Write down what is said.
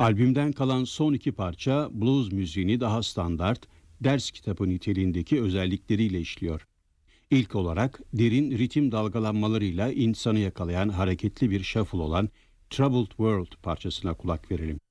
Albümden kalan son iki parça blues müziğini daha standart, ders kitabı niteliğindeki özellikleriyle işliyor. İlk olarak derin ritim dalgalanmalarıyla insanı yakalayan hareketli bir shuffle olan Troubled World parçasına kulak verelim.